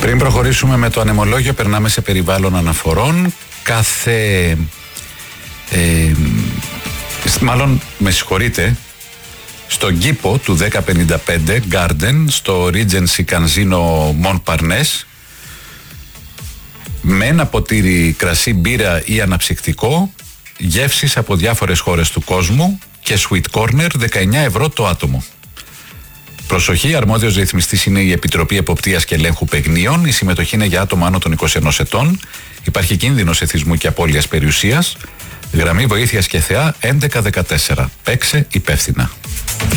Πριν προχωρήσουμε με το ανεμολόγιο, περνάμε σε περιβάλλον αναφορών. Μάλλον, με συγχωρείτε, στον κήπο του 1055 Garden, στο Regency Casino Montparnasse, με ένα ποτήρι κρασί, μπύρα ή αναψυκτικό, γεύσεις από διάφορες χώρες του κόσμου και Sweet Corner, 19 ευρώ το άτομο. Προσοχή, αρμόδιος ρυθμιστής είναι η Επιτροπή Εποπτείας και Ελέγχου Παιγνίων. Η συμμετοχή είναι για άτομα άνω των 21 ετών. Υπάρχει κίνδυνος εθισμού και απώλειας περιουσίας. Γραμμή βοήθειας και θεά 1114. Παίξε υπεύθυνα.